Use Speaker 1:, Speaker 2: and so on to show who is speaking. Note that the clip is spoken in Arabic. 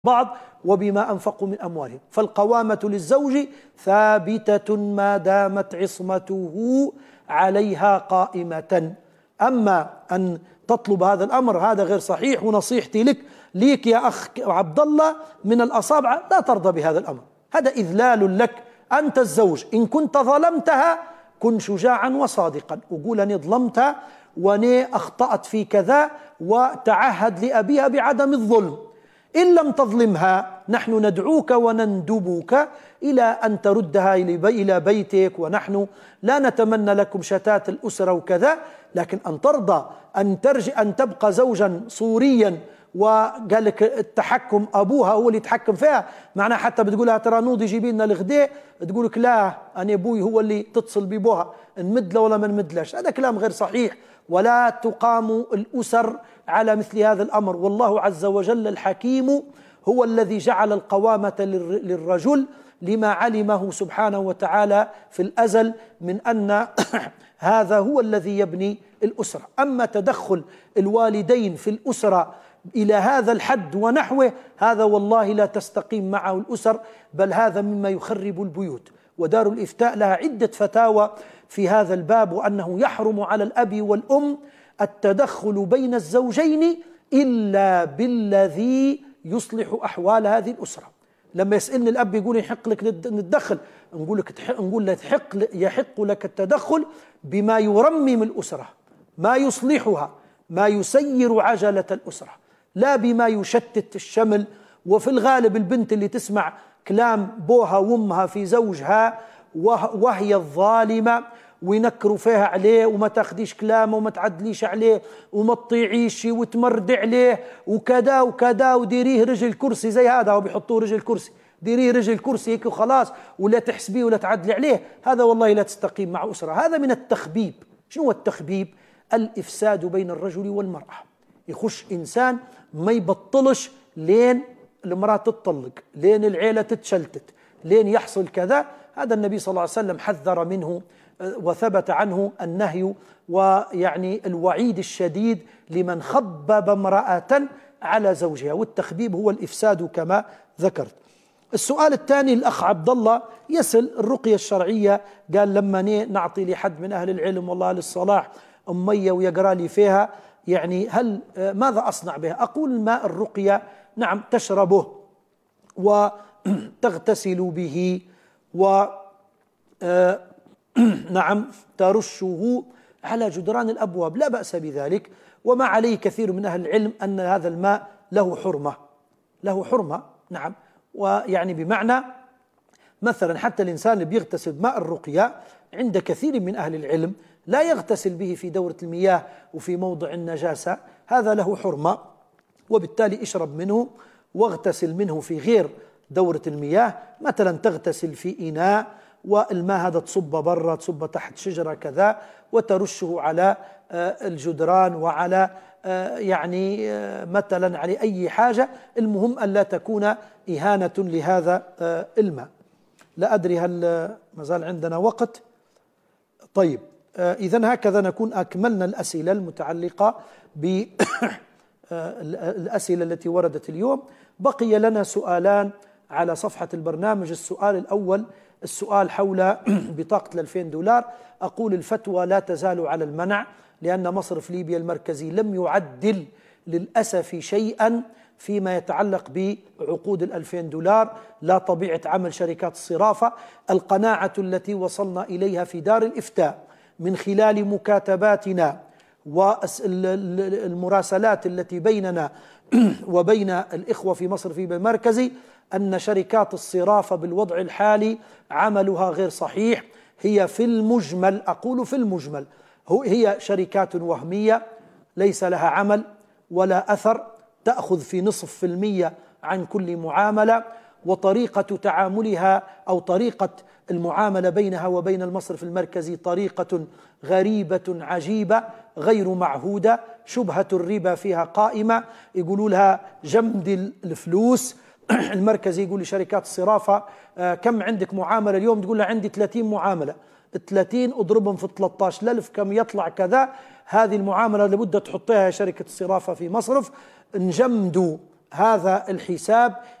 Speaker 1: بعض وبما أنفقوا من أموالهم. فالقوامة للزوج ثابتة ما دامت عصمته عليها قائمة. أما أن تطلب هذا الأمر هذا غير صحيح، ونصيحتي ليك يا أخ عبد الله من الأصابع لا ترضى بهذا الأمر، هذا إذلال لك. أنت الزوج إن كنت ظلمتها كن شجاعا وصادقا وقول أني ظلمتها وأني أخطأت في كذا، وتعهد لأبيها بعدم الظلم. إن لم تظلمها نحن ندعوك ونندبك إلى أن تردها إلى بيتك، ونحن لا نتمنى لكم شتات الأسرة وكذا، لكن أن ترضى أن تبقى زوجا صوريا وقال لك التحكم أبوها هو اللي يتحكم فيها، معناها حتى بتقولها ترى نوضي جيبي لنا الغداء تقول لك لا أنا أبوي هو اللي تتصل ببوها نمد له ولا ما نمدلاش. هذا كلام غير صحيح، ولا تقام الأسر على مثل هذا الأمر. والله عز وجل الحكيم هو الذي جعل القوامة للرجل لما علمه سبحانه وتعالى في الأزل من أن هذا هو الذي يبني الأسرة. أما تدخل الوالدين في الأسرة إلى هذا الحد ونحوه هذا والله لا تستقيم معه الأسر، بل هذا مما يخرب البيوت. ودار الإفتاء لها عدة فتاوى في هذا الباب، وأنه يحرم على الأب والأم التدخل بين الزوجين إلا بالذي يصلح أحوال هذه الأسرة. لما يسألني الأب يقول يحق لك نتدخل، نقول يحق لك التدخل بما يرمم الأسرة، ما يصلحها، ما يسير عجلة الأسرة، لا بما يشتت الشمل. وفي الغالب البنت اللي تسمع كلام بوها وامها في زوجها وهي الظالمة وينكروا فيها عليه وما تاخديش كلامه وما تعدليش عليه وما تطيعيش وتمرد عليه وكذا وكذا وديريه رجل كرسي زي هذا وبيحطوه رجل كرسي، ديريه رجل كرسي هيك وخلاص ولا تحسبيه ولا تعدلي عليه، هذا والله لا تستقيم مع أسرة. هذا من التخبيب. شنو هو التخبيب؟ الإفساد بين الرجل والمرأة. يخش إنسان ما يبطلش لين المرأة تطلق، لين العيلة تتشلتت، لين يحصل كذا. هذا النبي صلى الله عليه وسلم حذر منه وثبت عنه النهي ويعني الوعيد الشديد لمن خبب امرأة على زوجها، والتخبيب هو الإفساد كما ذكرت. السؤال الثاني الأخ عبد الله يسأل الرقية الشرعية، قال لما نعطي لحد من أهل العلم والله أهل الصلاح أمية ويقرأ لي فيها يعني ماذا أصنع بها؟ أقول ماء الرقية نعم تشربه وتغتسل به نعم ترشه على جدران الأبواب، لا بأس بذلك. وما عليه كثير من أهل العلم أن هذا الماء له حرمة نعم. ويعني بمعنى مثلا حتى الإنسان اللي بيغتسل بماء الرقية عند كثير من أهل العلم لا يغتسل به في دورة المياه وفي موضع النجاسة، هذا له حرمة، وبالتالي اشرب منه واغتسل منه في غير دورة المياه. مثلا تغتسل في إناء والماء هذا تصب برا، تصب تحت شجرة كذا وترشه على الجدران وعلى يعني مثلا على أي حاجة، المهم أن لا تكون إهانة لهذا الماء. لا أدري هل ما زال عندنا وقت؟ طيب إذن هكذا نكون أكملنا الأسئلة المتعلقة بالأسئلة التي وردت اليوم. بقي لنا سؤالان على صفحة البرنامج. السؤال الأول السؤال حول بطاقة $2000. أقول الفتوى لا تزال على المنع، لأن مصرف ليبيا المركزي لم يعدل للأسف شيئا فيما يتعلق بعقود $2000، لا طبيعة عمل شركات الصرافة. القناعة التي وصلنا إليها في دار الإفتاء من خلال مكاتباتنا والمراسلات التي بيننا وبين الإخوة في مصرف ليبيا المركزي أن شركات الصرافة بالوضع الحالي عملها غير صحيح. هي في المجمل، أقول في المجمل، هي شركات وهمية ليس لها عمل ولا أثر، تأخذ في 0.5% عن كل معاملة، وطريقة تعاملها أو طريقة المعاملة بينها وبين المصرف المركزي طريقة غريبة عجيبة غير معهودة، شبهة الربا فيها قائمة، يقولوا لها جمد الفلوس. المركزي يقول لشركات الصرافة كم عندك معاملة اليوم؟ تقول له عندي 30 معاملة، 30 اضربهم في 13,000 كم يطلع كذا. هذه المعاملة لابد تحطيها يا شركة الصرافة في مصرف، نجمدوا هذا الحساب